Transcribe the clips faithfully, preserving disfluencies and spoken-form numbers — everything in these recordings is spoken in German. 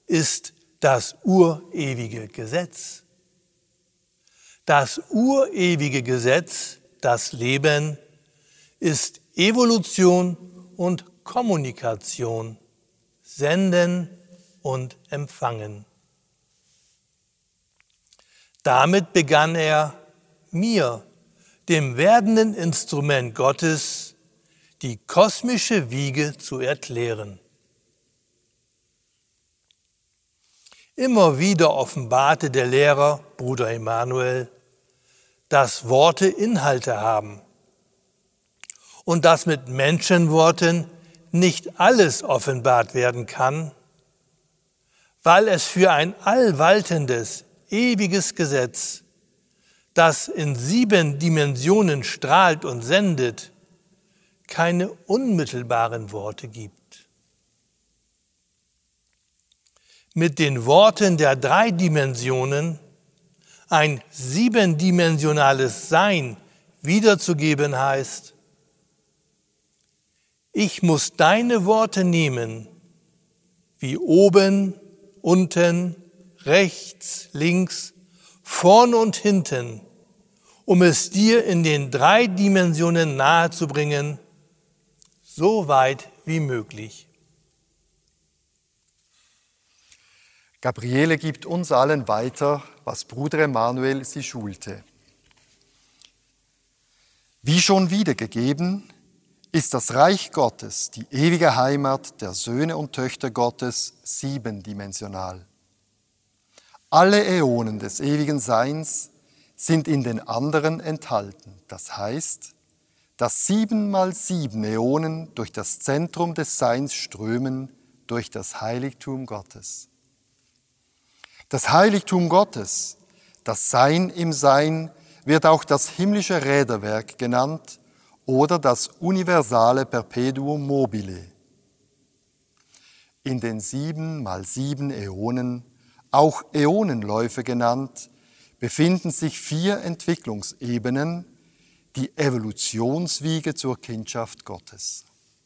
ist das urewige Gesetz. Das urewige Gesetz, das Leben, ist Evolution und Kommunikation, Senden und Empfangen. Damit begann er, mir, dem werdenden Instrument Gottes, die kosmische Wiege zu erklären. Immer wieder offenbarte der Lehrer, Bruder Emanuel, dass Worte Inhalte haben und dass mit Menschenworten nicht alles offenbart werden kann, weil es für ein allwaltendes, ewiges Gesetz, das in sieben Dimensionen strahlt und sendet, keine unmittelbaren Worte gibt. Mit den Worten der drei Dimensionen ein siebendimensionales Sein wiederzugeben heißt, ich muss deine Worte nehmen, wie oben, unten, rechts, links, vorn und hinten, um es dir in den drei Dimensionen nahezubringen, so weit wie möglich. Gabriele gibt uns allen weiter, was Bruder Emanuel sie schulte. Wie schon wiedergegeben, ist das Reich Gottes, die ewige Heimat der Söhne und Töchter Gottes, siebendimensional. Alle Äonen des ewigen Seins sind in den anderen enthalten. Das heißt, dass sieben mal sieben Äonen durch das Zentrum des Seins strömen, durch das Heiligtum Gottes. Das Heiligtum Gottes, das Sein im Sein, wird auch das himmlische Räderwerk genannt oder das universale Perpetuum mobile. In den sieben mal sieben Äonen, auch Äonenläufe genannt, befinden sich vier Entwicklungsebenen, die Evolutionswiege zur Kindschaft Gottes.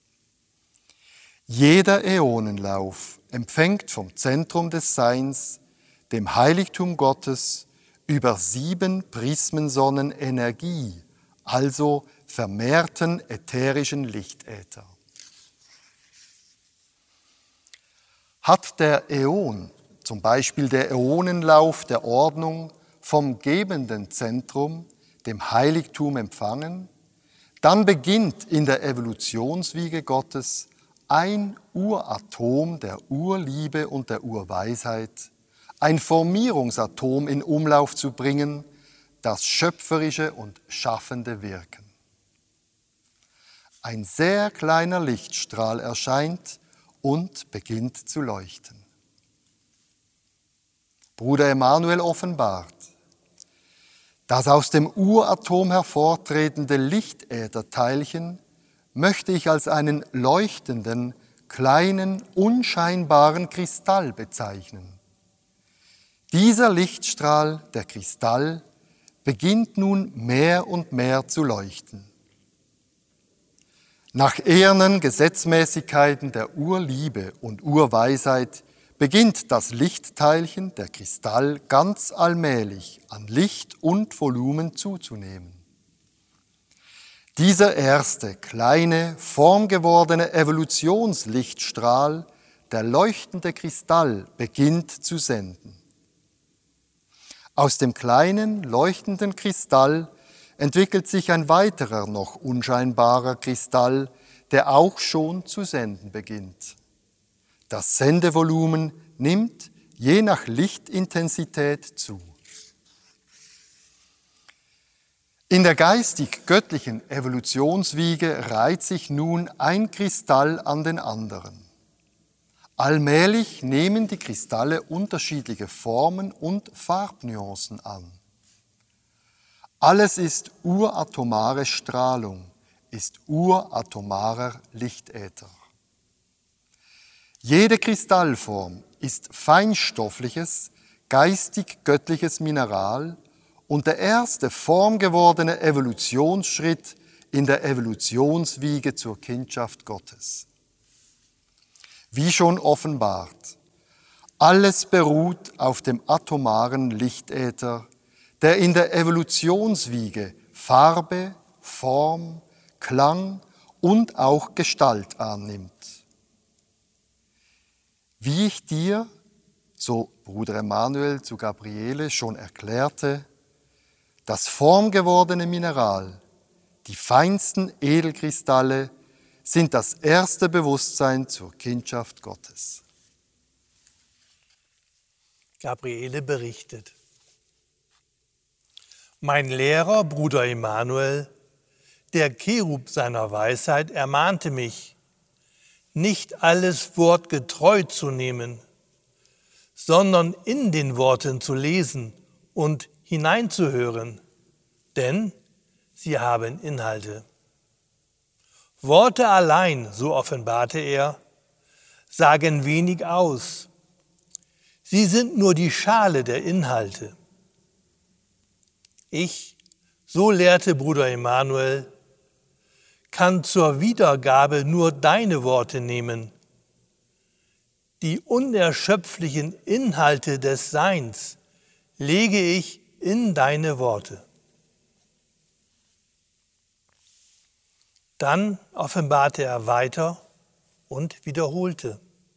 Jeder Äonenlauf empfängt vom Zentrum des Seins, dem Heiligtum Gottes, über sieben Prismensonnen Energie, also vermehrten ätherischen Lichtäther. Hat der Äon, zum Beispiel der Äonenlauf der Ordnung, vom gebenden Zentrum, dem Heiligtum empfangen, dann beginnt in der Evolutionswiege Gottes ein Uratom der Urliebe und der Urweisheit, ein Formierungsatom in Umlauf zu bringen, das schöpferische und schaffende Wirken. Ein sehr kleiner Lichtstrahl erscheint und beginnt zu leuchten. Bruder Emanuel offenbart, das aus dem Uratom hervortretende Lichtätherteilchen möchte ich als einen leuchtenden, kleinen, unscheinbaren Kristall bezeichnen. Dieser Lichtstrahl, der Kristall, beginnt nun mehr und mehr zu leuchten. Nach ehernen Gesetzmäßigkeiten der Urliebe und Urweisheit beginnt das Lichtteilchen, der Kristall, ganz allmählich an Licht und Volumen zuzunehmen. Dieser erste, kleine, formgewordene Evolutionslichtstrahl, der leuchtende Kristall, beginnt zu senden. Aus dem kleinen, leuchtenden Kristall entwickelt sich ein weiterer, noch unscheinbarer Kristall, der auch schon zu senden beginnt. Das Sendevolumen nimmt je nach Lichtintensität zu. In der geistig-göttlichen Evolutionswiege reiht sich nun ein Kristall an den anderen. Allmählich nehmen die Kristalle unterschiedliche Formen und Farbnuancen an. Alles ist uratomare Strahlung, ist uratomarer Lichtäther. Jede Kristallform ist feinstoffliches, geistig-göttliches Mineral und der erste formgewordene Evolutionsschritt in der Evolutionswiege zur Kindschaft Gottes. Wie schon offenbart, Alles beruht auf dem atomaren Lichtäther, der in der Evolutionswiege Farbe, Form, Klang und auch Gestalt annimmt. Wie ich dir, so Bruder Emanuel zu Gabriele schon erklärte, das formgewordene Mineral, die feinsten Edelkristalle, sind das erste Bewusstsein zur Kindschaft Gottes. Gabriele berichtet: Mein Lehrer, Bruder Emanuel, der Cherub seiner Weisheit, ermahnte mich, nicht alles Wort getreu zu nehmen, sondern in den Worten zu lesen und hineinzuhören, denn sie haben Inhalte. Worte allein, so offenbarte er, sagen wenig aus. Sie sind nur die Schale der Inhalte. Ich, so lehrte Bruder Emanuel, kann zur Wiedergabe nur deine Worte nehmen. Die unerschöpflichen Inhalte des Seins lege ich in deine Worte. Dann offenbarte er weiter und wiederholte: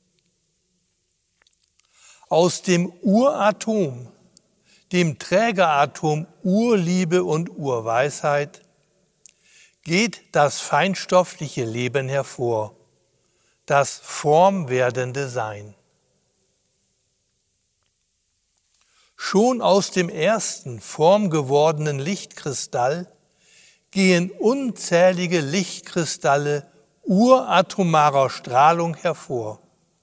Aus dem Uratom, dem Trägeratom Urliebe und Urweisheit, geht das feinstoffliche Leben hervor, das formwerdende Sein. Schon aus dem ersten formgewordenen Lichtkristall gehen unzählige Lichtkristalle uratomarer Strahlung hervor,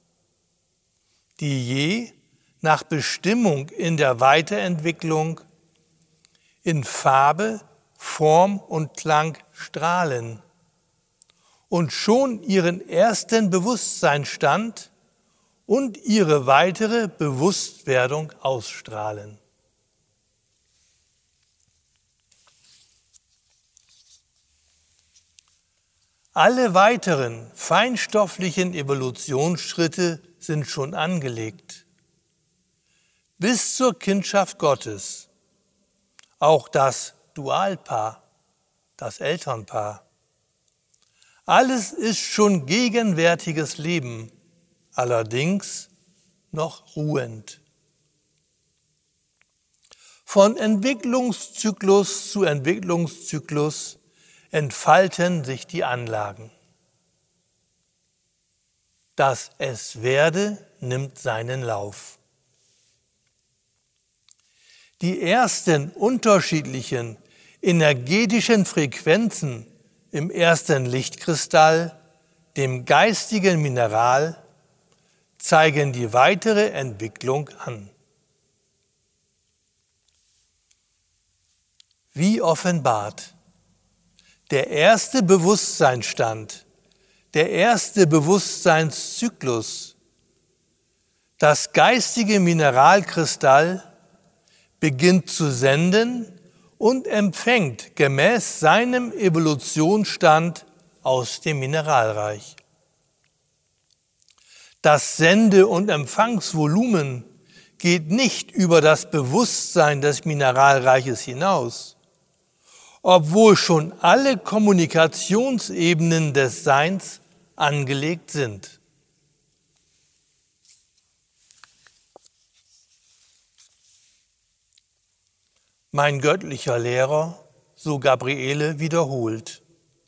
die je nach Bestimmung in der Weiterentwicklung in Farbe, Form und Klang strahlen und schon ihren ersten Bewusstseinsstand und ihre weitere Bewusstwerdung ausstrahlen. Alle weiteren feinstofflichen Evolutionsschritte sind schon angelegt. Bis zur Kindschaft Gottes, auch das Dualpaar, das Elternpaar. Alles ist schon gegenwärtiges Leben, allerdings noch ruhend. Von Entwicklungszyklus zu Entwicklungszyklus entfalten sich die Anlagen. Das Es werde nimmt seinen Lauf. Die ersten unterschiedlichen energetischen Frequenzen im ersten Lichtkristall, dem geistigen Mineral, zeigen die weitere Entwicklung an. Wie offenbart: Der erste Bewusstseinsstand, der erste Bewusstseinszyklus, das geistige Mineralkristall beginnt zu senden und empfängt gemäß seinem Evolutionsstand aus dem Mineralreich. Das Sende- und Empfangsvolumen geht nicht über das Bewusstsein des Mineralreiches hinaus, obwohl schon alle Kommunikationsebenen des Seins angelegt sind. Mein göttlicher Lehrer, so Gabriele, wiederholt: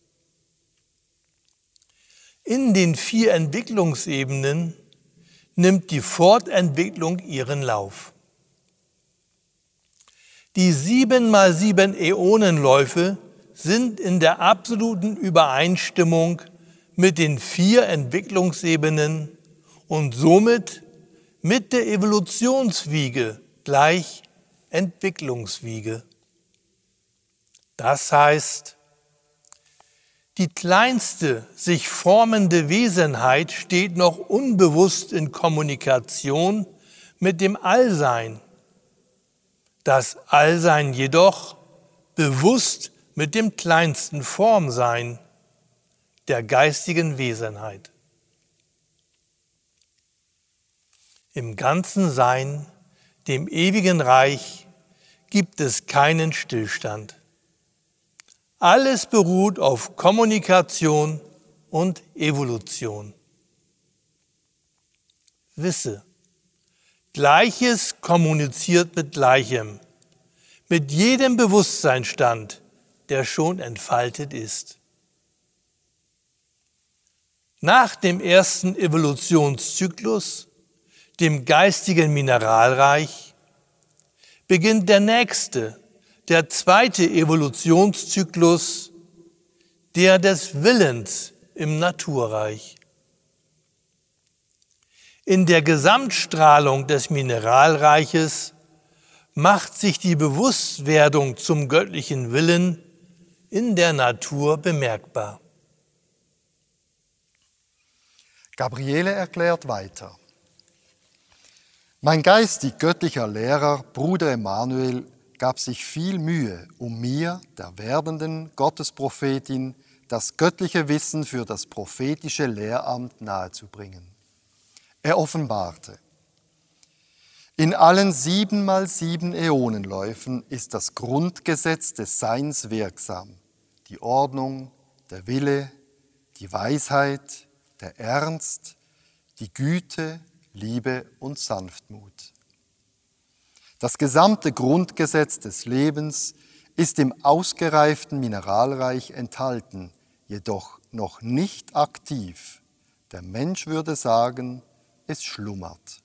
In den vier Entwicklungsebenen nimmt die Fortentwicklung ihren Lauf. Die sieben mal sieben Äonenläufe sind in der absoluten Übereinstimmung mit den vier Entwicklungsebenen und somit mit der Evolutionswiege gleich Entwicklungswiege. Das heißt, die kleinste sich formende Wesenheit steht noch unbewusst in Kommunikation mit dem Allsein. Das Allsein jedoch bewusst mit dem kleinsten Formsein, der geistigen Wesenheit. Im ganzen Sein, dem ewigen Reich, gibt es keinen Stillstand. Alles beruht auf Kommunikation und Evolution. Wisse, Gleiches kommuniziert mit Gleichem, mit jedem Bewusstseinsstand, der schon entfaltet ist. Nach dem ersten Evolutionszyklus, dem geistigen Mineralreich, beginnt der nächste, der zweite Evolutionszyklus, der des Willens im Naturreich. In der Gesamtstrahlung des Mineralreiches macht sich die Bewusstwerdung zum göttlichen Willen in der Natur bemerkbar. Gabriele erklärt weiter. Mein geistig göttlicher Lehrer, Bruder Emanuel, gab sich viel Mühe, um mir, der werdenden Gottesprophetin, das göttliche Wissen für das prophetische Lehramt nahezubringen. Er offenbarte: In allen sieben mal sieben Äonenläufen ist das Grundgesetz des Seins wirksam, die Ordnung, der Wille, die Weisheit, der Ernst, die Güte, Liebe und Sanftmut. Das gesamte Grundgesetz des Lebens ist im ausgereiften Mineralreich enthalten, jedoch noch nicht aktiv. Der Mensch würde sagen, es schlummert.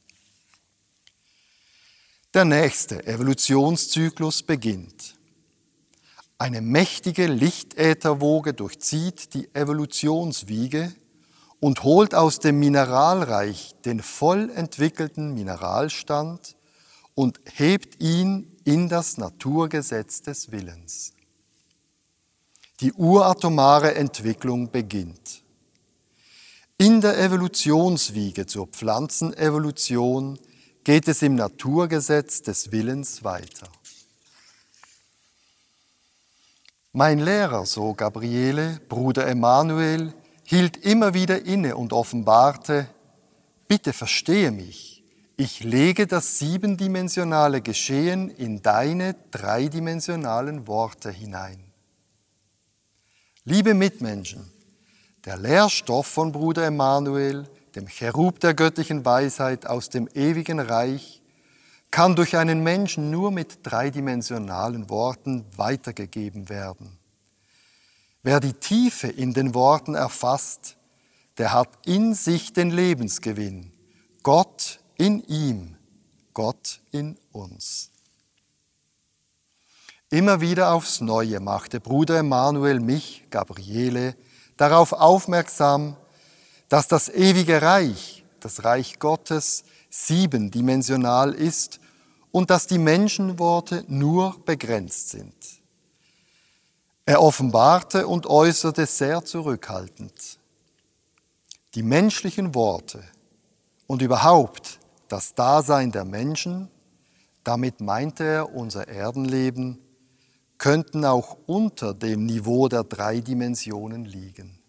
Der nächste Evolutionszyklus beginnt. Eine mächtige Lichtätherwoge durchzieht die Evolutionswiege und holt aus dem Mineralreich den voll entwickelten Mineralstand und hebt ihn in das Naturgesetz des Willens. Die uratomare Entwicklung beginnt. In der Evolutionswiege zur Pflanzenevolution geht es im Naturgesetz des Willens weiter. Mein Lehrer, so Gabriele, Bruder Emanuel, hielt immer wieder inne und offenbarte: Bitte verstehe mich, ich lege das siebendimensionale Geschehen in deine dreidimensionalen Worte hinein. Liebe Mitmenschen, der Lehrstoff von Bruder Emanuel, dem Cherub der göttlichen Weisheit aus dem ewigen Reich, kann durch einen Menschen nur mit dreidimensionalen Worten weitergegeben werden. Wer die Tiefe in den Worten erfasst, der hat in sich den Lebensgewinn. Gott in ihm, Gott in uns. Immer wieder aufs Neue machte Bruder Emanuel mich, Gabriele, darauf aufmerksam, dass das ewige Reich, das Reich Gottes, siebendimensional ist und dass die Menschenworte nur begrenzt sind. Er offenbarte und äußerte sehr zurückhaltend: Die menschlichen Worte und überhaupt das Dasein der Menschen, damit meinte er unser Erdenleben, könnten auch unter dem Niveau der drei Dimensionen liegen.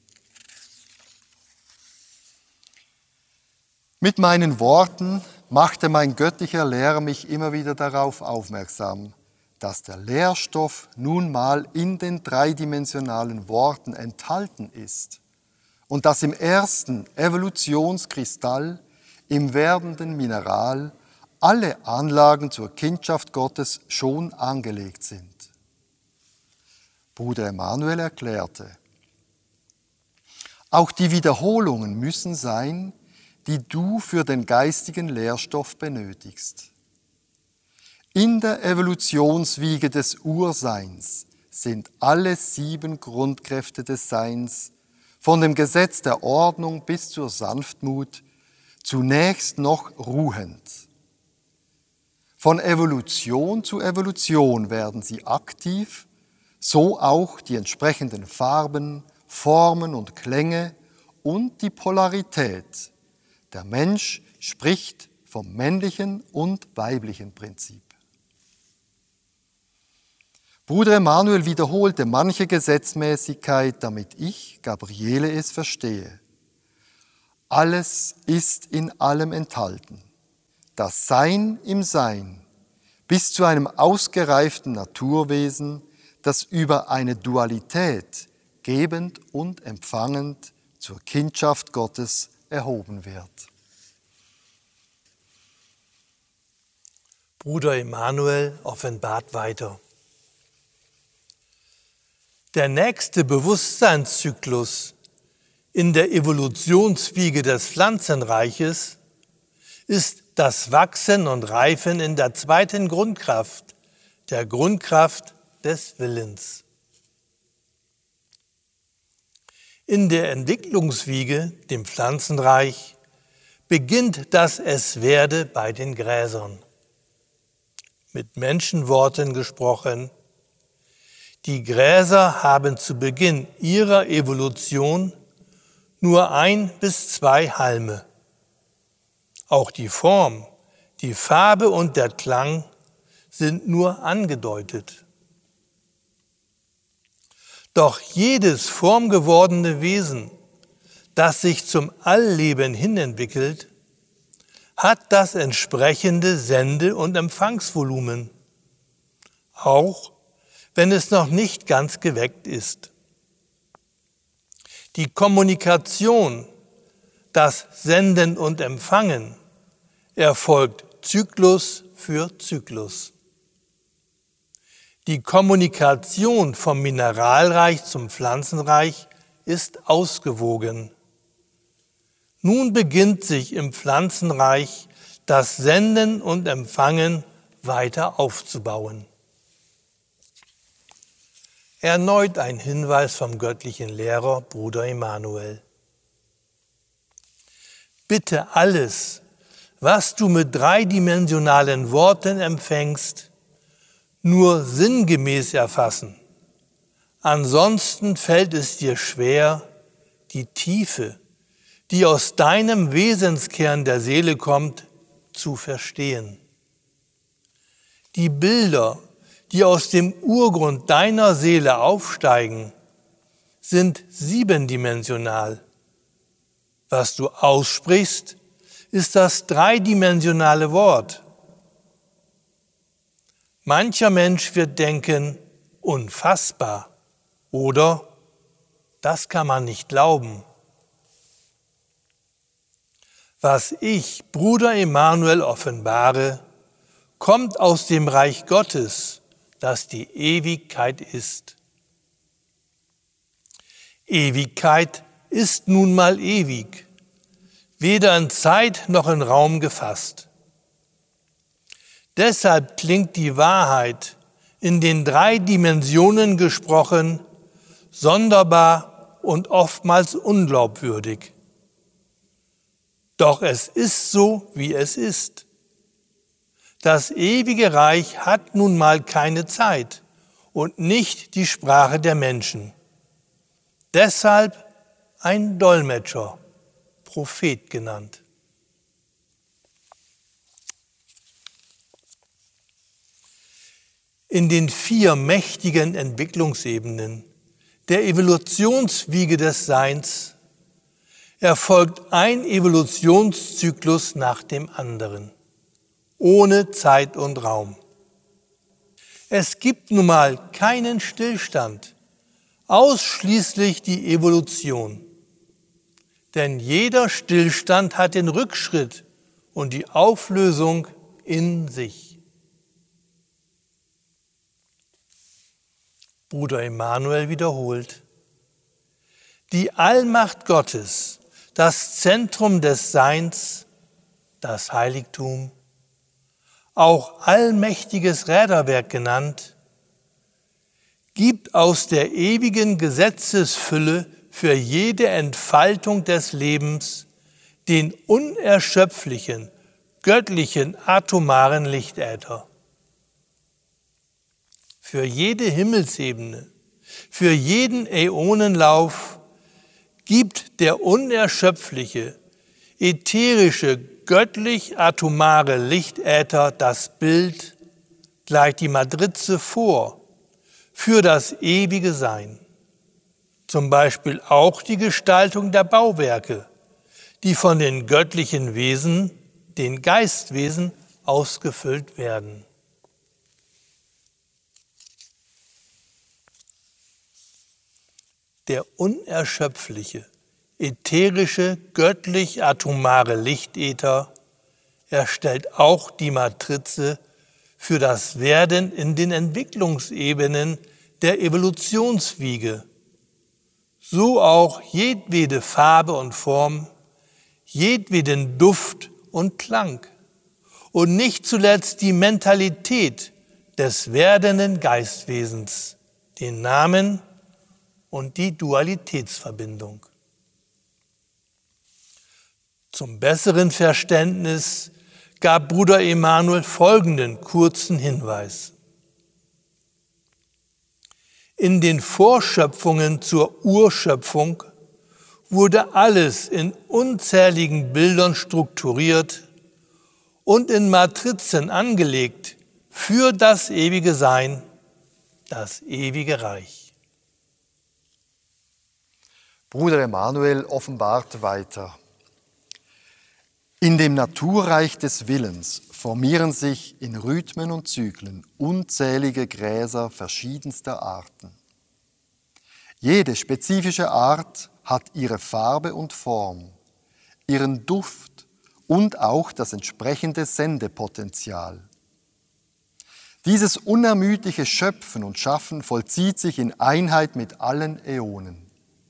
Mit meinen Worten machte mein göttlicher Lehrer mich immer wieder darauf aufmerksam, dass der Lehrstoff nun mal in den dreidimensionalen Worten enthalten ist und dass im ersten Evolutionskristall, im werdenden Mineral, alle Anlagen zur Kindschaft Gottes schon angelegt sind. Bruder Emanuel erklärte: Auch die Wiederholungen müssen sein, die du für den geistigen Lehrstoff benötigst. In der Evolutionswiege des Urseins sind alle sieben Grundkräfte des Seins, von dem Gesetz der Ordnung bis zur Sanftmut, zunächst noch ruhend. Von Evolution zu Evolution werden sie aktiv, so auch die entsprechenden Farben, Formen und Klänge und die Polarität. Der Mensch spricht vom männlichen und weiblichen Prinzip. Bruder Emanuel wiederholte manche Gesetzmäßigkeit, damit ich, Gabriele, es verstehe. Alles ist in allem enthalten. das Sein im Sein, bis zu einem ausgereiften Naturwesen, das über eine Dualität, gebend und empfangend, zur Kindschaft Gottes erhoben wird. Bruder Emanuel offenbart weiter. Der nächste Bewusstseinszyklus in der Evolutionswiege des Pflanzenreiches ist das Wachsen und Reifen in der zweiten Grundkraft, der Grundkraft des Willens. In der Entwicklungswiege, dem Pflanzenreich, beginnt das Es-Werde bei den Gräsern. Mit Menschenworten gesprochen: Die Gräser haben zu Beginn ihrer Evolution nur ein bis zwei Halme. Auch die Form, die Farbe und der Klang sind nur angedeutet. Doch jedes formgewordene Wesen, das sich zum Allleben hinentwickelt, hat das entsprechende Sende- und Empfangsvolumen, auch wenn es noch nicht ganz geweckt ist. Die Kommunikation, das Senden und Empfangen, erfolgt Zyklus für Zyklus. Die Kommunikation vom Mineralreich zum Pflanzenreich ist ausgewogen. Nun beginnt sich im Pflanzenreich das Senden und Empfangen weiter aufzubauen. Erneut ein Hinweis vom göttlichen Lehrer Bruder Emanuel. Bitte alles, was du mit dreidimensionalen Worten empfängst, nur sinngemäß erfassen. Ansonsten fällt es dir schwer, die Tiefe, die aus deinem Wesenskern der Seele kommt, zu verstehen. Die Bilder, die aus dem Urgrund deiner Seele aufsteigen, sind siebendimensional. Was du aussprichst, ist das dreidimensionale Wort. Mancher Mensch wird denken, unfassbar, oder das kann man nicht glauben. Was ich, Bruder Emanuel, offenbare, kommt aus dem Reich Gottes, das die Ewigkeit ist. Ewigkeit ist nun mal ewig, weder in Zeit noch in Raum gefasst. Deshalb klingt die Wahrheit, in den drei Dimensionen gesprochen, sonderbar und oftmals unglaubwürdig. Doch es ist so, wie es ist. Das ewige Reich hat nun mal keine Zeit und nicht die Sprache der Menschen. Deshalb ein Dolmetscher, Prophet genannt. In den vier mächtigen Entwicklungsebenen der Evolutionswiege des Seins erfolgt ein Evolutionszyklus nach dem anderen, ohne Zeit und Raum. Es gibt nun mal keinen Stillstand, ausschließlich die Evolution. Denn jeder Stillstand hat den Rückschritt und die Auflösung in sich. Bruder Emanuel wiederholt: Die Allmacht Gottes, das Zentrum des Seins, das Heiligtum, auch allmächtiges Räderwerk genannt, gibt aus der ewigen Gesetzesfülle für jede Entfaltung des Lebens den unerschöpflichen, göttlichen, atomaren Lichtäther. Für jede Himmelsebene, für jeden Äonenlauf gibt der unerschöpfliche, ätherische, göttlich-atomare Lichtäther das Bild, gleich die Matrize vor, für das ewige Sein. Zum Beispiel auch die Gestaltung der Bauwerke, die von den göttlichen Wesen, den Geistwesen ausgefüllt werden. Der unerschöpfliche, ätherische, göttlich-atomare Lichtäther erstellt auch die Matrize für das Werden in den Entwicklungsebenen der Evolutionswiege, so auch jedwede Farbe und Form, jedweden Duft und Klang und nicht zuletzt die Mentalität des werdenden Geistwesens, den Namen und die Dualitätsverbindung. Zum besseren Verständnis gab Bruder Emanuel folgenden kurzen Hinweis. In den Vorschöpfungen zur Urschöpfung wurde alles in unzähligen Bildern strukturiert und in Matrizen angelegt für das ewige Sein, das ewige Reich. Bruder Emanuel offenbart weiter. In dem Naturreich des Willens formieren sich in Rhythmen und Zyklen unzählige Gräser verschiedenster Arten. Jede spezifische Art hat ihre Farbe und Form, ihren Duft und auch das entsprechende Sendepotenzial. Dieses unermüdliche Schöpfen und Schaffen vollzieht sich in Einheit mit allen Äonen.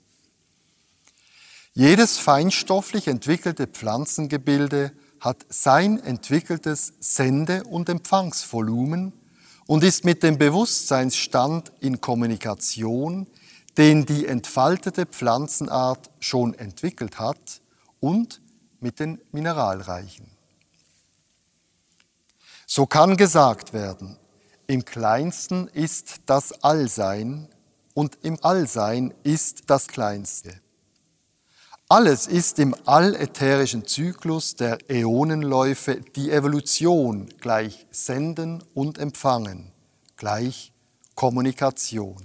Jedes feinstofflich entwickelte Pflanzengebilde hat sein entwickeltes Sende- und Empfangsvolumen und ist mit dem Bewusstseinsstand in Kommunikation, den die entfaltete Pflanzenart schon entwickelt hat, und mit den Mineralreichen. So kann gesagt werden, im Kleinsten ist das Allsein und im Allsein ist das Kleinste. Alles ist im allätherischen Zyklus der Äonenläufe die Evolution gleich Senden und Empfangen, gleich Kommunikation.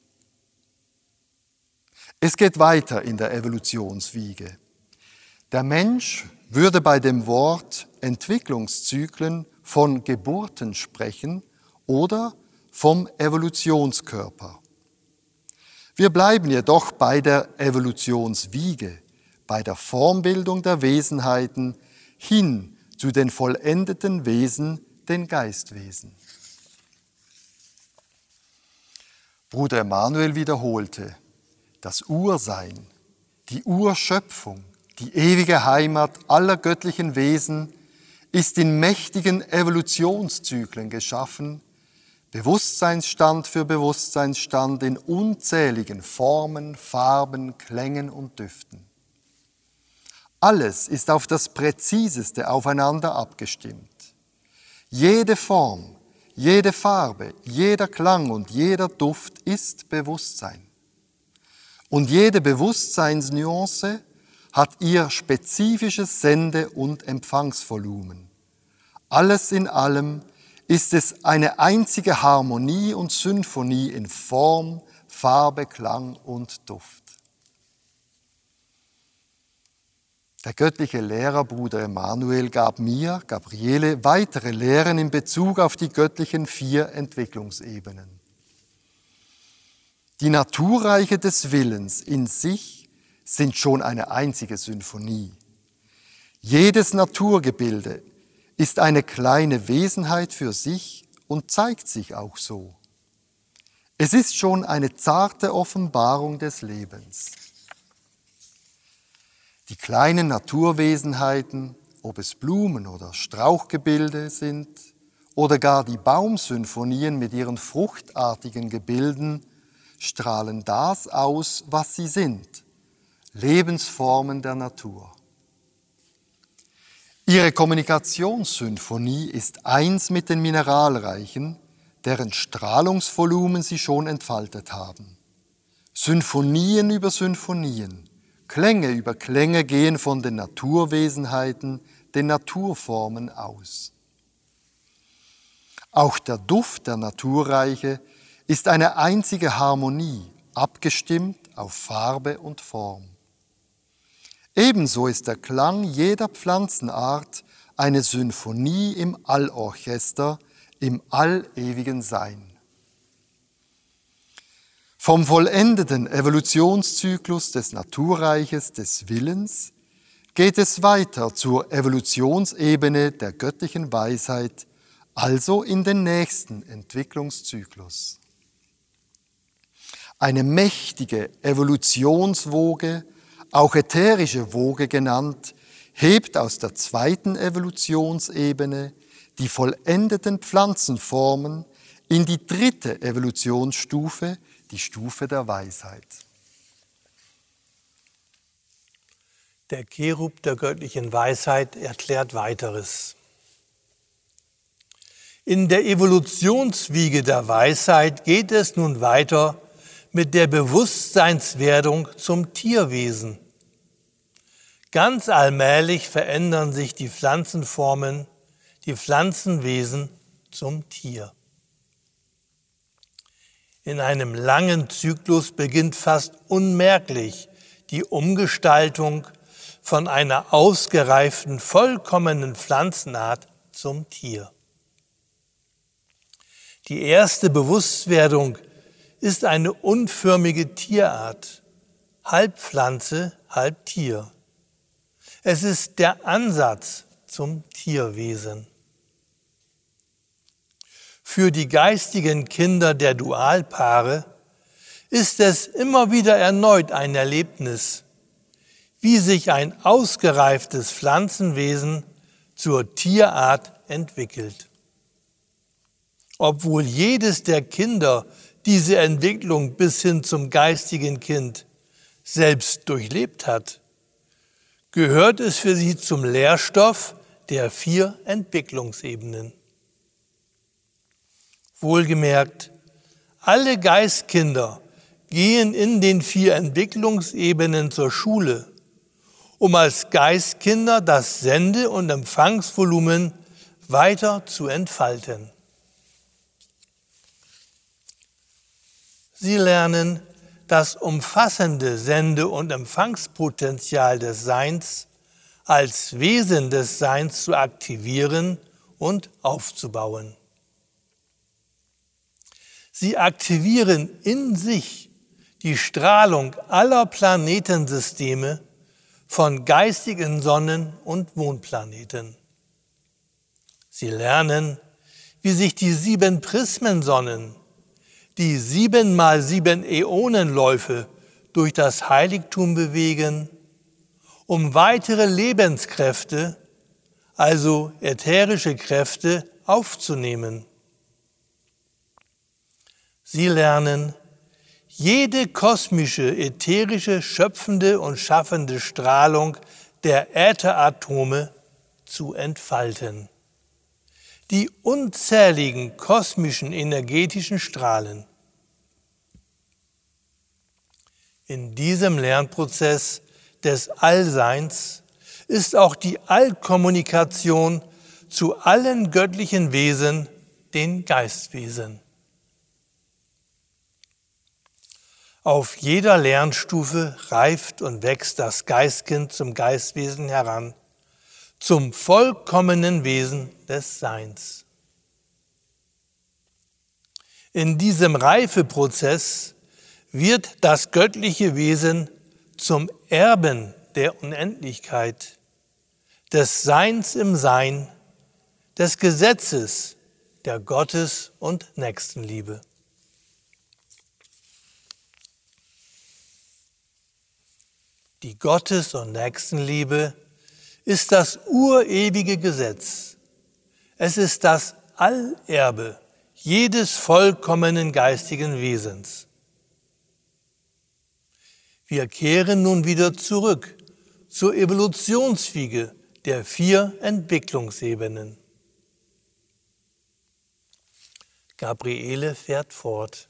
Es geht weiter in der Evolutionswiege. Der Mensch würde bei dem Wort Entwicklungszyklen von Geburten sprechen oder vom Evolutionskörper. Wir bleiben jedoch bei der Evolutionswiege, bei der Formbildung der Wesenheiten hin zu den vollendeten Wesen, den Geistwesen. Bruder Emanuel wiederholte, das Ursein, die Urschöpfung, die ewige Heimat aller göttlichen Wesen ist in mächtigen Evolutionszyklen geschaffen, Bewusstseinsstand für Bewusstseinsstand in unzähligen Formen, Farben, Klängen und Düften. Alles ist auf das Präziseste aufeinander abgestimmt. Jede Form, jede Farbe, jeder Klang und jeder Duft ist Bewusstsein. Und jede Bewusstseinsnuance hat ihr spezifisches Sende- und Empfangsvolumen. Alles in allem ist es eine einzige Harmonie und Symphonie in Form, Farbe, Klang und Duft. Der göttliche Lehrer Bruder Emanuel gab mir, Gabriele, weitere Lehren in Bezug auf die göttlichen vier Entwicklungsebenen. Die Naturreiche des Willens in sich sind schon eine einzige Symphonie. Jedes Naturgebilde ist eine kleine Wesenheit für sich und zeigt sich auch so. Es ist schon eine zarte Offenbarung des Lebens. Die kleinen Naturwesenheiten, ob es Blumen oder Strauchgebilde sind oder gar die Baumsymphonien mit ihren fruchtartigen Gebilden, strahlen das aus, was sie sind, Lebensformen der Natur. Ihre Kommunikationssymphonie ist eins mit den Mineralreichen, deren Strahlungsvolumen sie schon entfaltet haben. Symphonien über Symphonien, Klänge über Klänge gehen von den Naturwesenheiten, den Naturformen aus. Auch der Duft der Naturreiche ist eine einzige Harmonie, abgestimmt auf Farbe und Form. Ebenso ist der Klang jeder Pflanzenart eine Symphonie im Allorchester, im allewigen Sein. Vom vollendeten Evolutionszyklus des Naturreiches des Willens geht es weiter zur Evolutionsebene der göttlichen Weisheit, also in den nächsten Entwicklungszyklus. Eine mächtige Evolutionswoge, auch ätherische Woge genannt, hebt aus der zweiten Evolutionsebene die vollendeten Pflanzenformen in die dritte Evolutionsstufe, die Stufe der Weisheit. Der Cherub der göttlichen Weisheit erklärt Weiteres. In der Evolutionswiege der Weisheit geht es nun weiter mit der Bewusstseinswerdung zum Tierwesen. Ganz allmählich verändern sich die Pflanzenformen, die Pflanzenwesen zum Tier. In einem langen Zyklus beginnt fast unmerklich die Umgestaltung von einer ausgereiften, vollkommenen Pflanzenart zum Tier. Die erste Bewusstwerdung ist eine unförmige Tierart, halb Pflanze, halb Tier. Es ist der Ansatz zum Tierwesen. Für die geistigen Kinder der Dualpaare ist es immer wieder erneut ein Erlebnis, wie sich ein ausgereiftes Pflanzenwesen zur Tierart entwickelt. Obwohl jedes der Kinder diese Entwicklung bis hin zum geistigen Kind selbst durchlebt hat, gehört es für sie zum Lehrstoff der vier Entwicklungsebenen. Wohlgemerkt, alle Geistkinder gehen in den vier Entwicklungsebenen zur Schule, um als Geistkinder das Sende- und Empfangsvolumen weiter zu entfalten. Sie lernen, das umfassende Sende- und Empfangspotenzial des Seins als Wesen des Seins zu aktivieren und aufzubauen. Sie aktivieren in sich die Strahlung aller Planetensysteme von geistigen Sonnen- und Mondplaneten. Sie lernen, wie sich die sieben Prismensonnen, die sieben mal sieben Äonenläufe durch das Heiligtum bewegen, um weitere Lebenskräfte, also ätherische Kräfte, aufzunehmen. Sie lernen, jede kosmische, ätherische, schöpfende und schaffende Strahlung der Ätheratome zu entfalten. Die unzähligen kosmischen energetischen Strahlen. In diesem Lernprozess des Allseins ist auch die Allkommunikation zu allen göttlichen Wesen, den Geistwesen. Auf jeder Lernstufe reift und wächst das Geistkind zum Geistwesen heran, zum vollkommenen Wesen des Seins. In diesem Reifeprozess wird das göttliche Wesen zum Erben der Unendlichkeit, des Seins im Sein, des Gesetzes der Gottes- und Nächstenliebe. Die Gottes- und Nächstenliebe ist das urewige Gesetz. Es ist das Allerbe jedes vollkommenen geistigen Wesens. Wir kehren nun wieder zurück zur Evolutionswiege der vier Entwicklungsebenen. Gabriele fährt fort.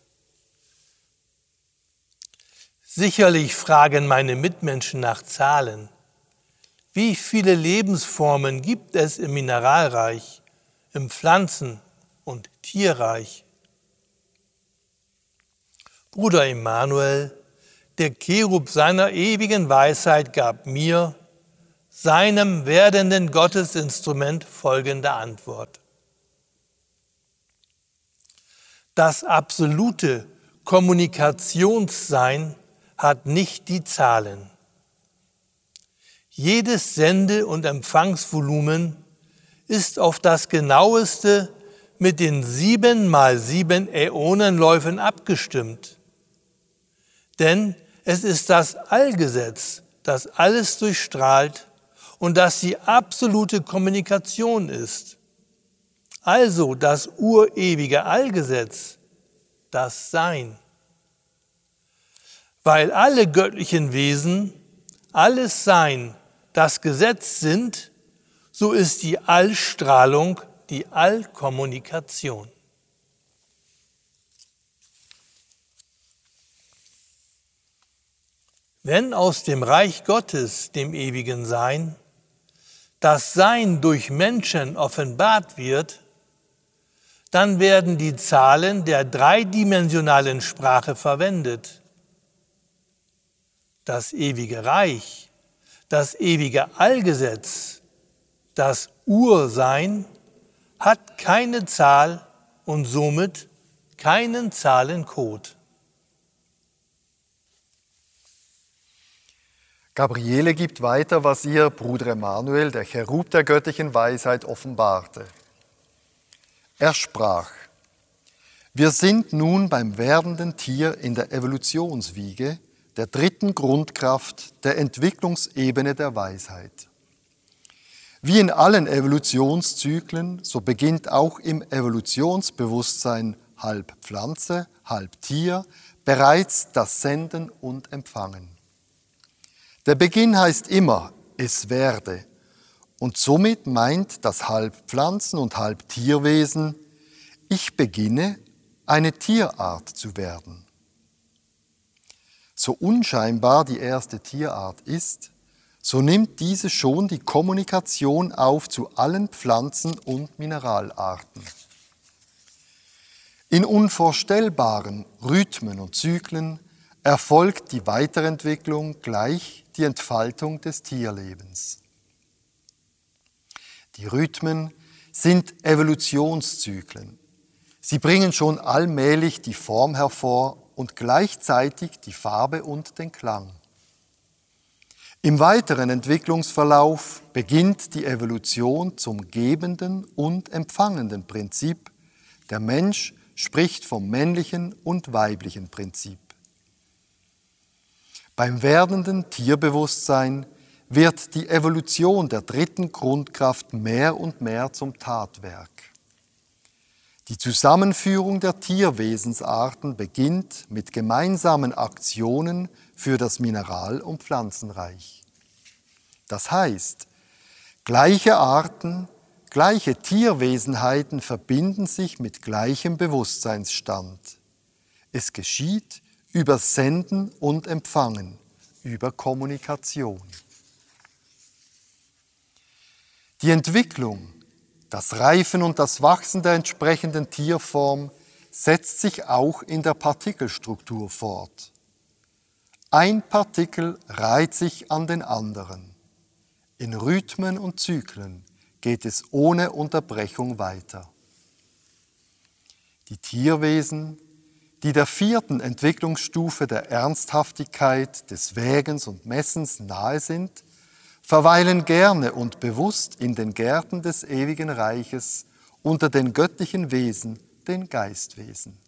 Sicherlich fragen meine Mitmenschen nach Zahlen. Wie viele Lebensformen gibt es im Mineralreich, im Pflanzen- und Tierreich? Bruder Emanuel, der Cherub seiner ewigen Weisheit, gab mir, seinem werdenden Gottesinstrument folgende Antwort. Das absolute Kommunikationssein hat nicht die Zahlen. Jedes Sende- und Empfangsvolumen ist auf das genaueste mit den sieben mal sieben Äonenläufen abgestimmt. Denn es ist das Allgesetz, das alles durchstrahlt und das die absolute Kommunikation ist. Also das urewige Allgesetz, das Sein. Weil alle göttlichen Wesen, alles Sein, das Gesetz sind, so ist die Allstrahlung die Allkommunikation. Wenn aus dem Reich Gottes, dem ewigen Sein, das Sein durch Menschen offenbart wird, dann werden die Zahlen der dreidimensionalen Sprache verwendet. Das ewige Reich, das ewige Allgesetz, das Ursein hat keine Zahl und somit keinen Zahlencode. Gabriele gibt weiter, was ihr Bruder Emanuel, der Cherub der göttlichen Weisheit, offenbarte. Er sprach: Wir sind nun beim werdenden Tier in der Evolutionswiege, der dritten Grundkraft der Entwicklungsebene der Weisheit. Wie in allen Evolutionszyklen, so beginnt auch im Evolutionsbewusstsein halb Pflanze, halb Tier bereits das Senden und Empfangen. Der Beginn heißt immer, es werde, und somit meint das halb Pflanzen- und halb Tierwesen, ich beginne, eine Tierart zu werden. So unscheinbar die erste Tierart ist, so nimmt diese schon die Kommunikation auf zu allen Pflanzen- und Mineralarten. In unvorstellbaren Rhythmen und Zyklen erfolgt die Weiterentwicklung gleich die Entfaltung des Tierlebens. Die Rhythmen sind Evolutionszyklen. Sie bringen schon allmählich die Form hervor und gleichzeitig die Farbe und den Klang. Im weiteren Entwicklungsverlauf beginnt die Evolution zum gebenden und empfangenden Prinzip. Der Mensch spricht vom männlichen und weiblichen Prinzip. Beim werdenden Tierbewusstsein wird die Evolution der dritten Grundkraft mehr und mehr zum Tatwerk. Die Zusammenführung der Tierwesensarten beginnt mit gemeinsamen Aktionen für das Mineral- und Pflanzenreich. Das heißt, gleiche Arten, gleiche Tierwesenheiten verbinden sich mit gleichem Bewusstseinsstand. Es geschieht über Senden und Empfangen, über Kommunikation. Die Entwicklung, das Reifen und das Wachsen der entsprechenden Tierform setzt sich auch in der Partikelstruktur fort. Ein Partikel reiht sich an den anderen. In Rhythmen und Zyklen geht es ohne Unterbrechung weiter. Die Tierwesen, die der vierten Entwicklungsstufe der Ernsthaftigkeit, des Wägens und Messens nahe sind, verweilen gerne und bewusst in den Gärten des ewigen Reiches unter den göttlichen Wesen, den Geistwesen.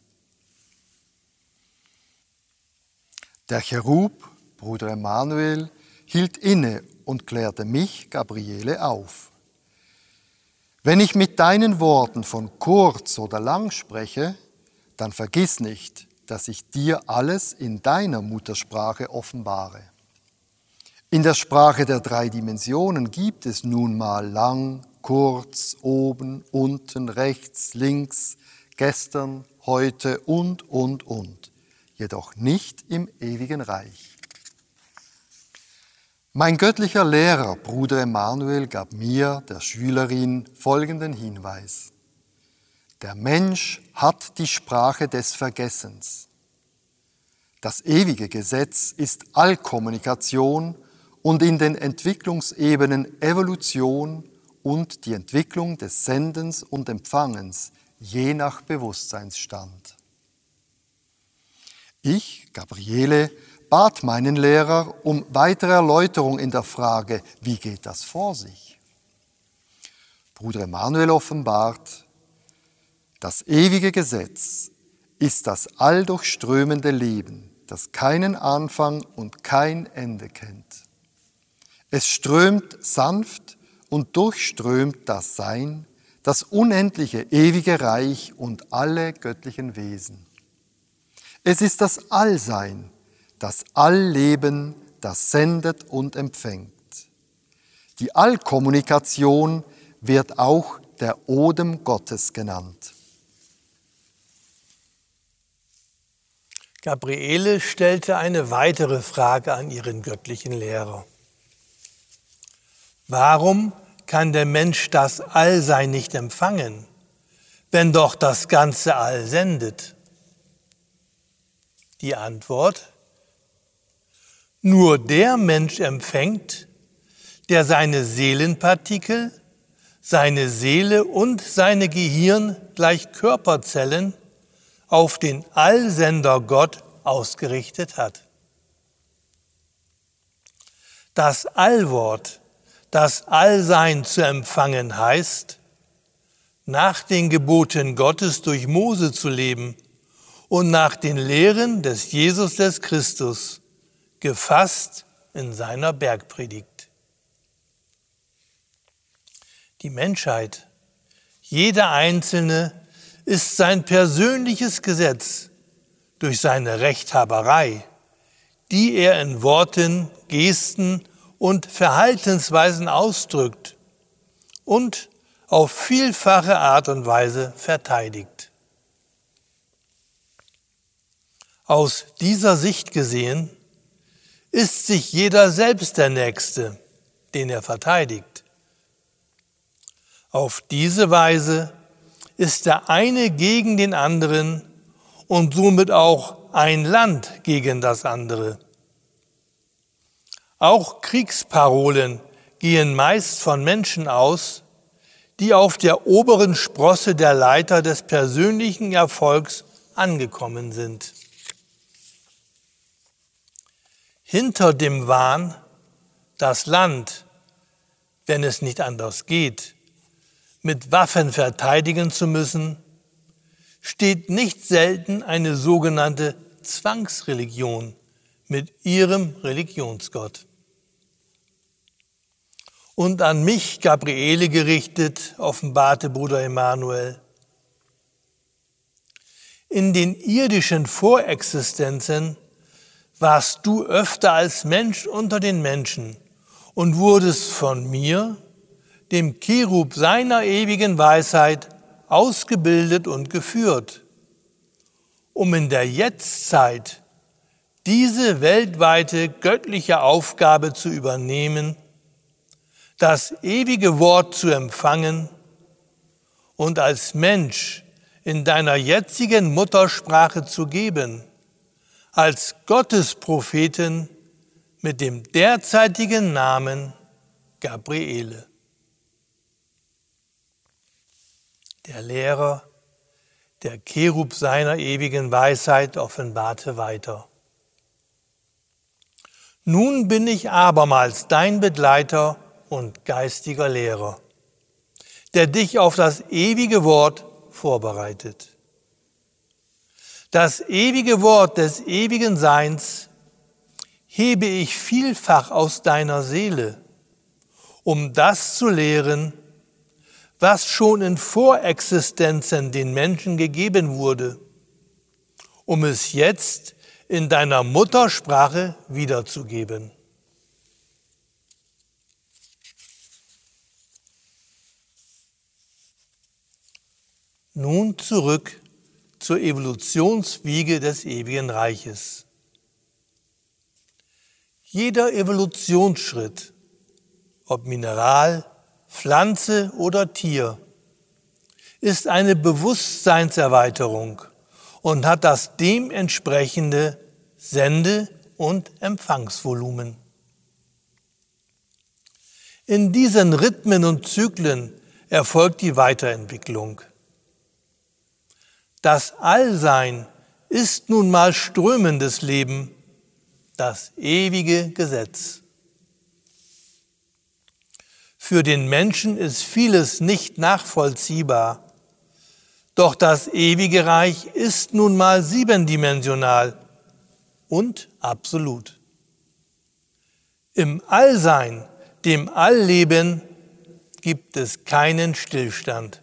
Der Cherub, Bruder Emanuel, hielt inne und klärte mich, Gabriele, auf. Wenn ich mit deinen Worten von kurz oder lang spreche, dann vergiss nicht, dass ich dir alles in deiner Muttersprache offenbare. In der Sprache der drei Dimensionen gibt es nun mal lang, kurz, oben, unten, rechts, links, gestern, heute und, und, und. Jedoch nicht im ewigen Reich. Mein göttlicher Lehrer, Bruder Emanuel, gab mir, der Schülerin, folgenden Hinweis. Der Mensch hat die Sprache des Vergessens. Das ewige Gesetz ist Allkommunikation und in den Entwicklungsebenen Evolution und die Entwicklung des Sendens und Empfangens, je nach Bewusstseinsstand. Ich, Gabriele, bat meinen Lehrer um weitere Erläuterung in der Frage, wie geht das vor sich? Bruder Emanuel offenbart, das ewige Gesetz ist das alldurchströmende Leben, das keinen Anfang und kein Ende kennt. Es strömt sanft und durchströmt das Sein, das unendliche ewige Reich und alle göttlichen Wesen. Es ist das Allsein, das Allleben, das sendet und empfängt. Die Allkommunikation wird auch der Odem Gottes genannt. Gabriele stellte eine weitere Frage an ihren göttlichen Lehrer. Warum kann der Mensch das Allsein nicht empfangen, wenn doch das ganze All sendet? Die Antwort: Nur der Mensch empfängt, der seine Seelenpartikel, seine Seele und seine Gehirn gleich Körperzellen auf den Allsender Gott ausgerichtet hat. Das Allwort, das Allsein zu empfangen heißt, nach den Geboten Gottes durch Mose zu leben und nach den Lehren des Jesus des Christus, gefasst in seiner Bergpredigt. Die Menschheit, jeder Einzelne, ist sein persönliches Gesetz durch seine Rechthaberei, die er in Worten, Gesten und Verhaltensweisen ausdrückt und auf vielfache Art und Weise verteidigt. Aus dieser Sicht gesehen ist sich jeder selbst der Nächste, den er verteidigt. Auf diese Weise ist der eine gegen den anderen und somit auch ein Land gegen das andere. Auch Kriegsparolen gehen meist von Menschen aus, die auf der oberen Sprosse der Leiter des persönlichen Erfolgs angekommen sind. Hinter dem Wahn, das Land, wenn es nicht anders geht, mit Waffen verteidigen zu müssen, steht nicht selten eine sogenannte Zwangsreligion mit ihrem Religionsgott. Und an mich, Gabriele, gerichtet, offenbarte Bruder Emanuel: In den irdischen Vorexistenzen warst du öfter als Mensch unter den Menschen und wurdest von mir, dem Cherub seiner ewigen Weisheit, ausgebildet und geführt, um in der Jetztzeit diese weltweite göttliche Aufgabe zu übernehmen, das ewige Wort zu empfangen und als Mensch in deiner jetzigen Muttersprache zu geben, als Gottespropheten mit dem derzeitigen Namen Gabriele. Der Lehrer, der Cherub seiner ewigen Weisheit, offenbarte weiter: Nun bin ich abermals dein Begleiter und geistiger Lehrer, der dich auf das ewige Wort vorbereitet. Das ewige Wort des ewigen Seins hebe ich vielfach aus deiner Seele, um das zu lehren, was schon in Vorexistenzen den Menschen gegeben wurde, um es jetzt in deiner Muttersprache wiederzugeben. Nun zurück zur Evolutionswiege des ewigen Reiches. Jeder Evolutionsschritt, ob Mineral, Pflanze oder Tier, ist eine Bewusstseinserweiterung und hat das dementsprechende Sende- und Empfangsvolumen. In diesen Rhythmen und Zyklen erfolgt die Weiterentwicklung. Das Allsein ist nun mal strömendes Leben, das ewige Gesetz. Für den Menschen ist vieles nicht nachvollziehbar, doch das ewige Reich ist nun mal siebendimensional und absolut. Im Allsein, dem Allleben, gibt es keinen Stillstand.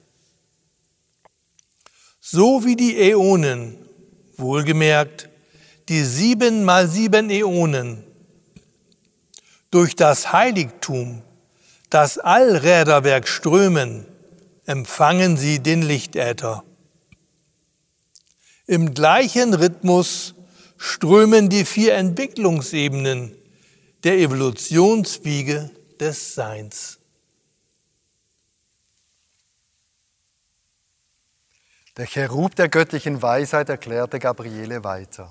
So wie die Äonen, wohlgemerkt, die sieben mal sieben Äonen, durch das Heiligtum, das Allräderwerk strömen, empfangen sie den Lichtäther. Im gleichen Rhythmus strömen die vier Entwicklungsebenen der Evolutionswiege des Seins. Der Cherub der göttlichen Weisheit erklärte Gabriele weiter.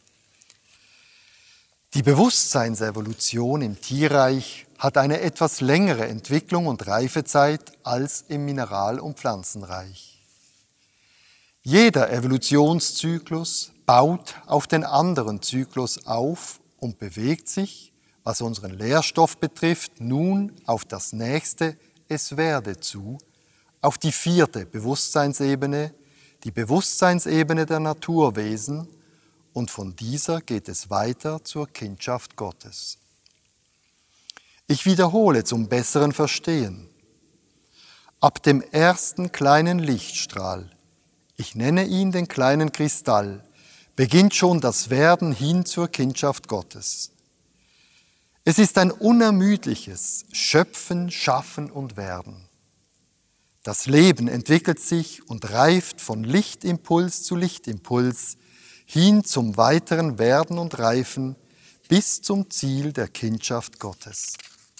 Die Bewusstseinsevolution im Tierreich hat eine etwas längere Entwicklung und Reifezeit als im Mineral- und Pflanzenreich. Jeder Evolutionszyklus baut auf den anderen Zyklus auf und bewegt sich, was unseren Lehrstoff betrifft, nun auf das nächste Es werde zu, auf die vierte Bewusstseinsebene, die Bewusstseinsebene der Naturwesen, und von dieser geht es weiter zur Kindschaft Gottes. Ich wiederhole zum besseren Verstehen. Ab dem ersten kleinen Lichtstrahl, ich nenne ihn den kleinen Kristall, beginnt schon das Werden hin zur Kindschaft Gottes. Es ist ein unermüdliches Schöpfen, Schaffen und Werden. Das Leben entwickelt sich und reift von Lichtimpuls zu Lichtimpuls hin zum weiteren Werden und Reifen bis zum Ziel der Kindschaft Gottes.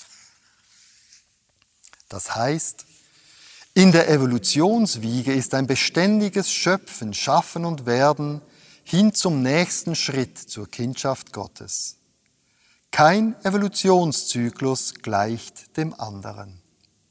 Das heißt, in der Evolutionswiege ist ein beständiges Schöpfen, Schaffen und Werden hin zum nächsten Schritt zur Kindschaft Gottes. Kein Evolutionszyklus gleicht dem anderen.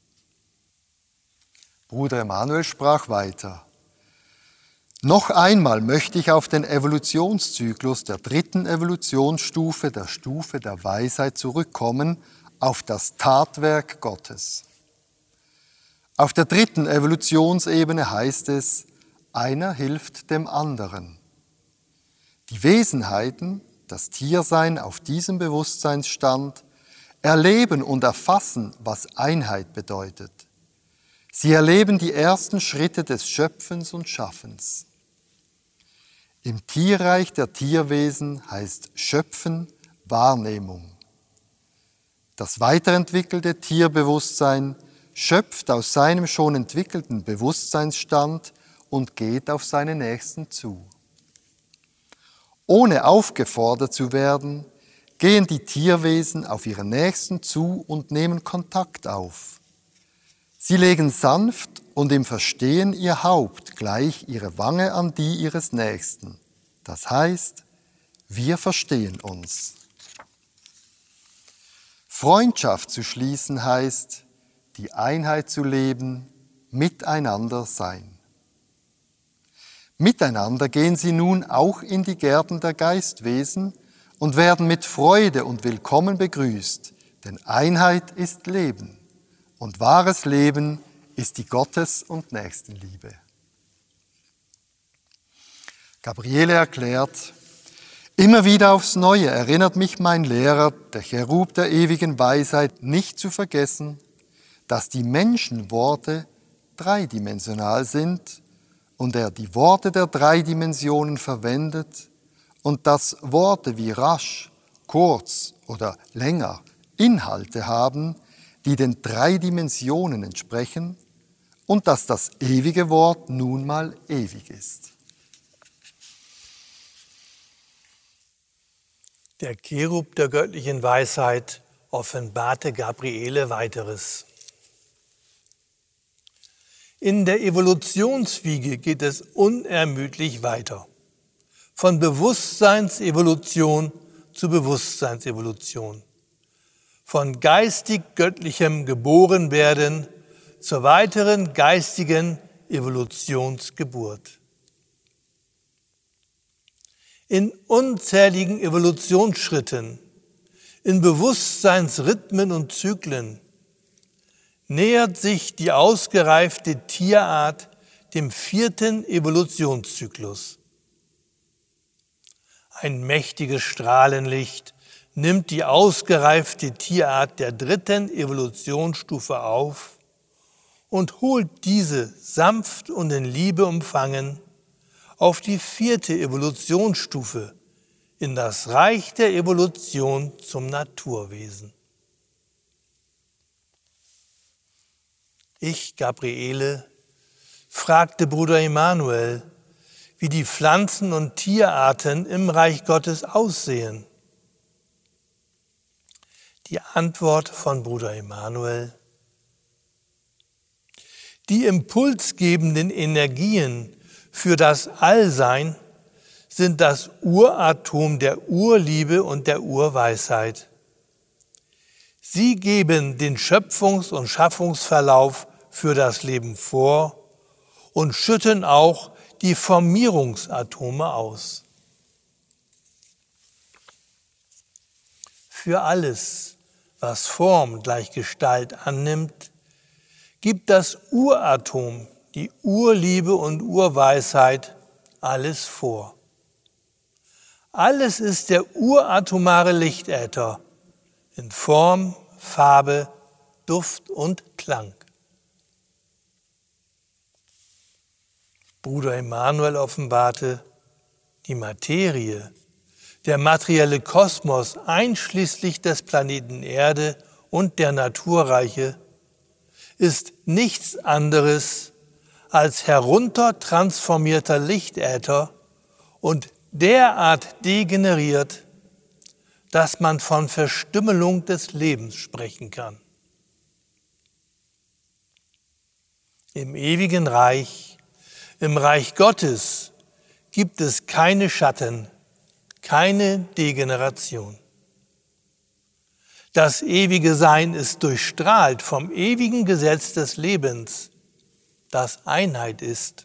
Bruder Emanuel sprach weiter. Noch einmal möchte ich auf den Evolutionszyklus der dritten Evolutionsstufe, der Stufe der Weisheit, zurückkommen, auf das Tatwerk Gottes. Auf der dritten Evolutionsebene heißt es, einer hilft dem anderen. Die Wesenheiten, das Tiersein auf diesem Bewusstseinsstand, erleben und erfassen, was Einheit bedeutet. Sie erleben die ersten Schritte des Schöpfens und Schaffens. Im Tierreich der Tierwesen heißt Schöpfen Wahrnehmung. Das weiterentwickelte Tierbewusstsein schöpft aus seinem schon entwickelten Bewusstseinsstand und geht auf seine Nächsten zu. Ohne aufgefordert zu werden, gehen die Tierwesen auf ihre Nächsten zu und nehmen Kontakt auf. Sie legen sanft und im Verstehen ihr Haupt gleich ihre Wange an die ihres Nächsten. Das heißt, wir verstehen uns. Freundschaft zu schließen heißt, die Einheit zu leben, miteinander sein. Miteinander gehen sie nun auch in die Gärten der Geistwesen und werden mit Freude und Willkommen begrüßt, denn Einheit ist Leben. Und wahres Leben ist die Gottes- und Nächstenliebe. Gabriele erklärt, immer wieder aufs Neue erinnert mich mein Lehrer, der Cherub der ewigen Weisheit, nicht zu vergessen, dass die Menschenworte dreidimensional sind und er die Worte der drei Dimensionen verwendet und dass Worte wie rasch, kurz oder länger Inhalte haben, die den drei Dimensionen entsprechen und dass das ewige Wort nun mal ewig ist. Der Cherub der göttlichen Weisheit offenbarte Gabriele weiteres. In der Evolutionswiege geht es unermüdlich weiter. Von Bewusstseinsevolution zu Bewusstseinsevolution. von geistig-göttlichem geboren werden zur weiteren geistigen Evolutionsgeburt. In unzähligen Evolutionsschritten, in Bewusstseinsrhythmen und Zyklen nähert sich die ausgereifte Tierart dem vierten Evolutionszyklus. Ein mächtiges Strahlenlicht nimmt die ausgereifte Tierart der dritten Evolutionsstufe auf und holt diese sanft und in Liebe umfangen auf die vierte Evolutionsstufe, in das Reich der Evolution zum Naturwesen. Ich, Gabriele, fragte Bruder Emanuel, wie die Pflanzen- und Tierarten im Reich Gottes aussehen. Die Antwort von Bruder Emanuel: Die impulsgebenden Energien für das Allsein sind das Uratom der Urliebe und der Urweisheit. Sie geben den Schöpfungs- und Schaffungsverlauf für das Leben vor und schütten auch die Formierungsatome aus. Für alles, was Form gleich Gestalt annimmt, gibt das Uratom, die Urliebe und Urweisheit, alles vor. Alles ist der uratomare Lichtäther in Form, Farbe, Duft und Klang. Bruder Emanuel offenbarte, die Materie, der materielle Kosmos einschließlich des Planeten Erde und der Naturreiche, ist nichts anderes als heruntertransformierter Lichtäther und derart degeneriert, dass man von Verstümmelung des Lebens sprechen kann. Im ewigen Reich, im Reich Gottes, gibt es keine Schatten, keine Degeneration. Das ewige Sein ist durchstrahlt vom ewigen Gesetz des Lebens, das Einheit ist.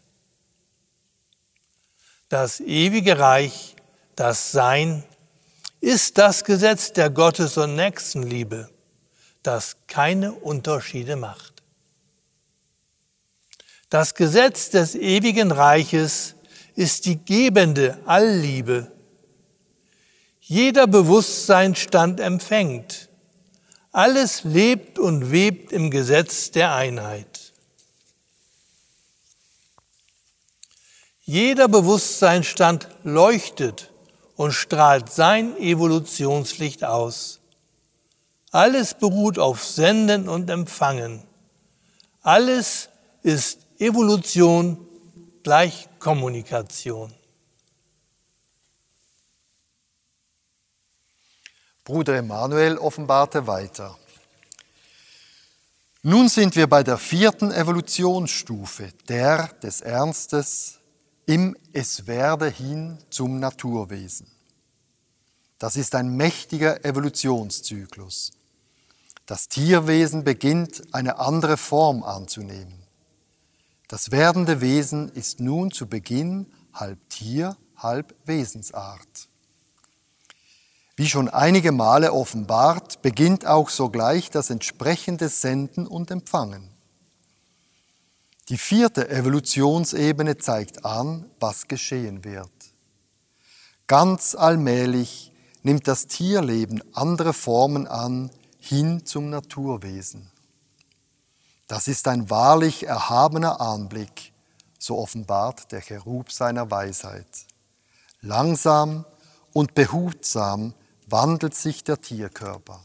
Das ewige Reich, das Sein, ist das Gesetz der Gottes- und Nächstenliebe, das keine Unterschiede macht. Das Gesetz des ewigen Reiches ist die gebende Allliebe. Jeder Bewusstseinsstand empfängt. Alles lebt und webt im Gesetz der Einheit. Jeder Bewusstseinsstand leuchtet und strahlt sein Evolutionslicht aus. Alles beruht auf Senden und Empfangen. Alles ist Evolution gleich Kommunikation. Bruder Emanuel offenbarte weiter. Nun sind wir bei der vierten Evolutionsstufe, der des Ernstes, im Es werde hin zum Naturwesen. Das ist ein mächtiger Evolutionszyklus. Das Tierwesen beginnt, eine andere Form anzunehmen. Das werdende Wesen ist nun zu Beginn halb Tier, halb Wesensart. Wie schon einige Male offenbart, beginnt auch sogleich das entsprechende Senden und Empfangen. Die vierte Evolutionsebene zeigt an, was geschehen wird. Ganz allmählich nimmt das Tierleben andere Formen an, hin zum Naturwesen. Das ist ein wahrlich erhabener Anblick, so offenbart der Cherub seiner Weisheit. Langsam und behutsam wandelt sich der Tierkörper.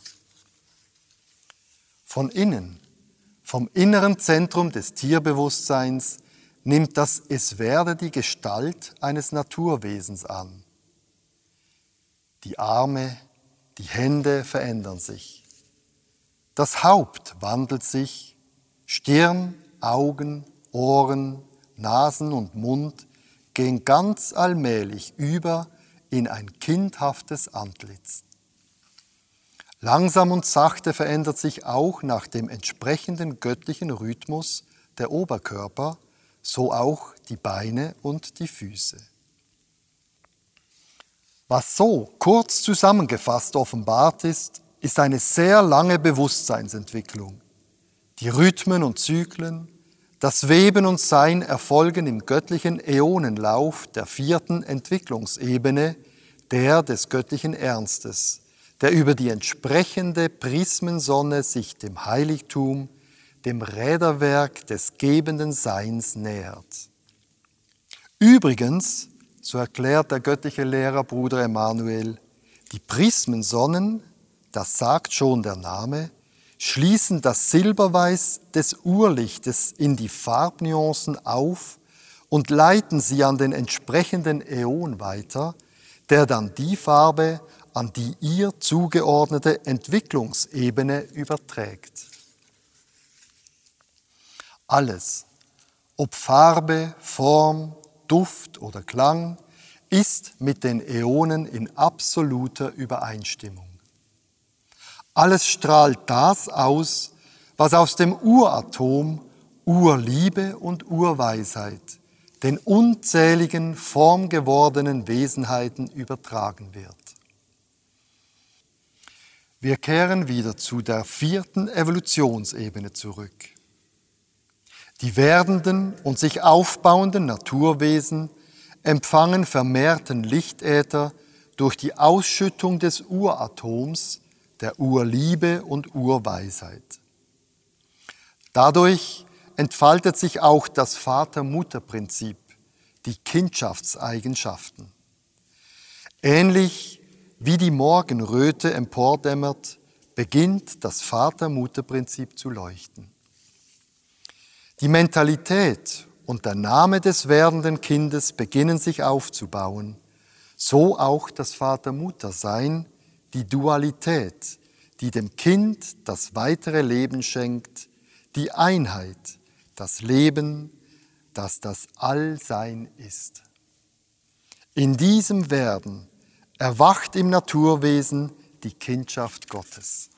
Von innen, vom inneren Zentrum des Tierbewusstseins, nimmt das Es werde die Gestalt eines Naturwesens an. Die Arme, die Hände verändern sich. Das Haupt wandelt sich, Stirn, Augen, Ohren, Nasen und Mund gehen ganz allmählich über in ein kindhaftes Antlitz. Langsam und sachte verändert sich auch nach dem entsprechenden göttlichen Rhythmus der Oberkörper, so auch die Beine und die Füße. Was so kurz zusammengefasst offenbart ist, ist eine sehr lange Bewusstseinsentwicklung. Die Rhythmen und Zyklen, das Weben und Sein erfolgen im göttlichen Äonenlauf der vierten Entwicklungsebene, der des göttlichen Ernstes, der über die entsprechende Prismensonne sich dem Heiligtum, dem Räderwerk des gebenden Seins nähert. Übrigens, so erklärt der göttliche Lehrer Bruder Emanuel, die Prismensonnen, das sagt schon der Name, schließen das Silberweiß des Urlichtes in die Farbnuancen auf und leiten sie an den entsprechenden Äon weiter, der dann die Farbe an die ihr zugeordnete Entwicklungsebene überträgt. Alles, ob Farbe, Form, Duft oder Klang, ist mit den Äonen in absoluter Übereinstimmung. Alles strahlt das aus, was aus dem Uratom, Urliebe und Urweisheit, den unzähligen formgewordenen Wesenheiten übertragen wird. Wir kehren wieder zu der vierten Evolutionsebene zurück. Die werdenden und sich aufbauenden Naturwesen empfangen vermehrten Lichtäther durch die Ausschüttung des Uratoms, der Urliebe und Urweisheit. Dadurch entfaltet sich auch das Vater-Mutter-Prinzip, die Kindschaftseigenschaften. Ähnlich wie die Morgenröte empordämmert, beginnt das Vater-Mutter-Prinzip zu leuchten. Die Mentalität und der Name des werdenden Kindes beginnen sich aufzubauen, so auch das Vater-Mutter-Sein, die Dualität, die dem Kind das weitere Leben schenkt, die Einheit, das Leben, das das Allsein ist. In diesem Werden erwacht im Naturwesen die Kindschaft Gottes.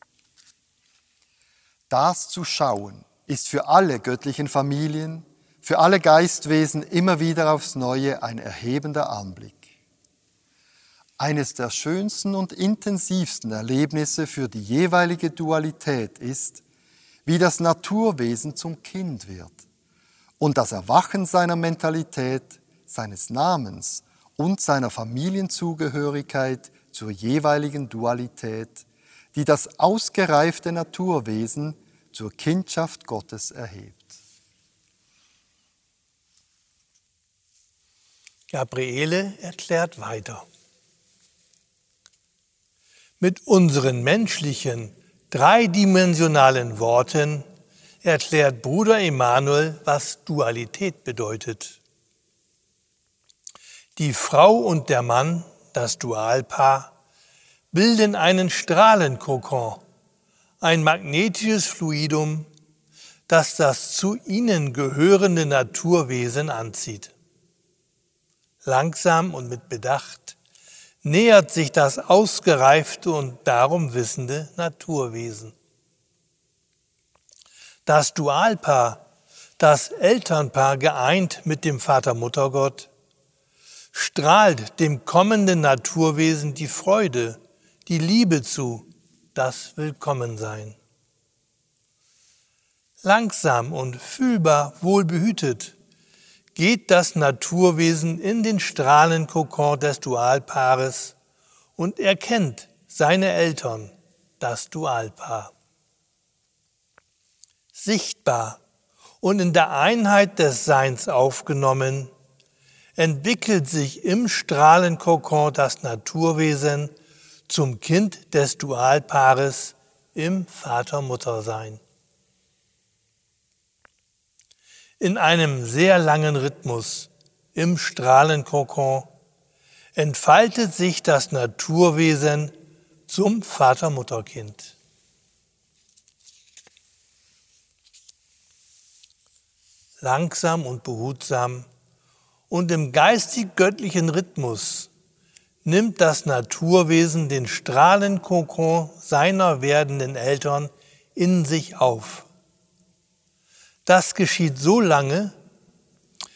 Das zu schauen ist für alle göttlichen Familien, für alle Geistwesen immer wieder aufs Neue ein erhebender Anblick. Eines der schönsten und intensivsten Erlebnisse für die jeweilige Dualität ist, wie das Naturwesen zum Kind wird und das Erwachen seiner Mentalität, seines Namens und seiner Familienzugehörigkeit zur jeweiligen Dualität, die das ausgereifte Naturwesen zur Kindschaft Gottes erhebt. Gabriele erklärt weiter. Mit unseren menschlichen, dreidimensionalen Worten erklärt Bruder Emanuel, was Dualität bedeutet. Die Frau und der Mann, das Dualpaar, bilden einen Strahlenkokon, ein magnetisches Fluidum, das das zu ihnen gehörende Naturwesen anzieht. Langsam und mit Bedacht nähert sich das ausgereifte und darum wissende Naturwesen. Das Dualpaar, das Elternpaar geeint mit dem Vater-Mutter-Gott, strahlt dem kommenden Naturwesen die Freude, die Liebe zu, das Willkommensein. Langsam und fühlbar wohlbehütet geht das Naturwesen in den Strahlenkokon des Dualpaares und erkennt seine Eltern, das Dualpaar. Sichtbar und in der Einheit des Seins aufgenommen, entwickelt sich im Strahlenkokon das Naturwesen zum Kind des Dualpaares im Vater-Mutter-Sein. In einem sehr langen Rhythmus im Strahlenkokon entfaltet sich das Naturwesen zum Vater-Mutter-Kind. Langsam und behutsam und im geistig-göttlichen Rhythmus nimmt das Naturwesen den Strahlenkokon seiner werdenden Eltern in sich auf. Das geschieht so lange,